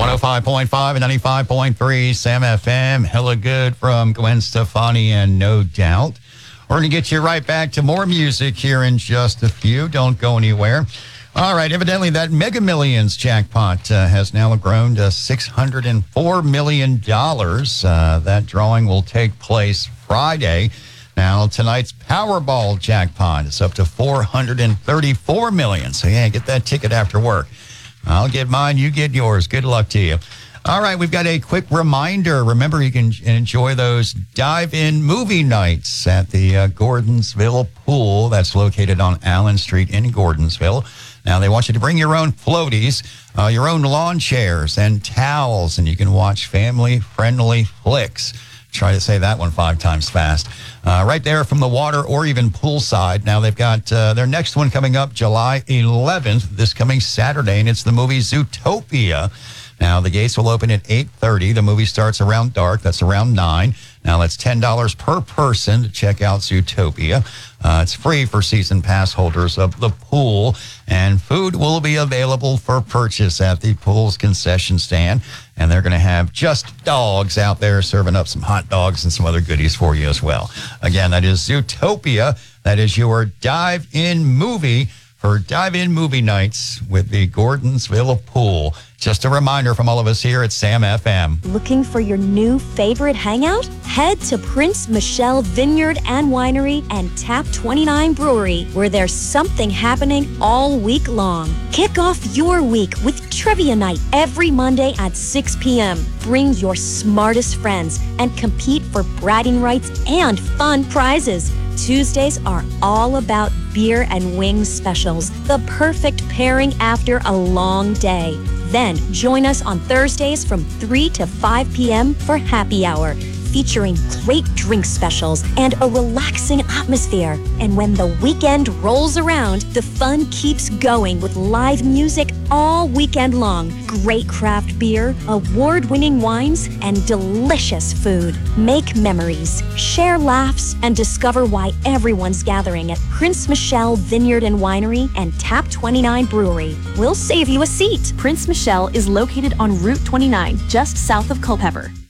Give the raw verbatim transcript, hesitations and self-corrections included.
one oh five point five and ninety-five point three Sam F M. Hella good from Gwen Stefani and No Doubt. We're going to get you right back to more music here in just a few. Don't go anywhere. All right, evidently that Mega Millions jackpot uh, has now grown to six hundred four million dollars. Uh, that drawing will take place Friday. Now, tonight's Powerball jackpot is up to four hundred thirty-four million dollars. So, yeah, get that ticket after work. I'll get mine, you get yours. Good luck to you. All right, we've got a quick reminder. Remember, you can enjoy those dive-in movie nights at the uh, Gordonsville Pool. That's located on Allen Street in Gordonsville. Now, they want you to bring your own floaties, uh, your own lawn chairs, and towels, and you can watch family-friendly flicks. Try to say that one five times fast. Uh, right there from the water or even poolside. Now, they've got uh, their next one coming up July eleventh, this coming Saturday, and it's the movie Zootopia. Now, the gates will open at eight thirty. The movie starts around dark. That's around nine. Now, that's ten dollars per person to check out Zootopia. Uh, it's free for season pass holders of the pool, and food will be available for purchase at the pool's concession stand. And they're going to have just dogs out there serving up some hot dogs and some other goodies for you as well. Again, that is Zootopia. That is your dive-in movie for dive-in movie nights with the Gordonsville Pool. Just a reminder from all of us here at Sam F M. Looking for your new favorite hangout? Head to Prince Michelle Vineyard and Winery and Tap twenty-nine Brewery, where there's something happening all week long. Kick off your week with Trivia Night every Monday at six p.m. Bring your smartest friends and compete for bragging rights and fun prizes. Tuesdays are all about beer and wings specials, the perfect pairing after a long day. Then join us on Thursdays from three to five p.m. for happy hour, featuring great drink specials and a relaxing atmosphere. And when the weekend rolls around, the fun keeps going with live music all weekend long, great craft beer, award-winning wines, and delicious food. Make memories, share laughs, and discover why everyone's gathering at Prince Michelle Vineyard and Winery and Tap twenty-nine Brewery. We'll save you a seat. Prince Michelle is located on Route twenty-nine, just south of Culpeper.